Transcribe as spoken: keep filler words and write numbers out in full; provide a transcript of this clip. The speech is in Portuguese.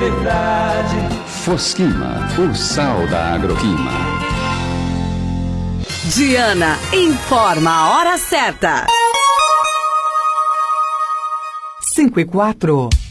verdade. Fosquima, o sal da agroquima. Diana informa a hora certa. Cinco e quatro.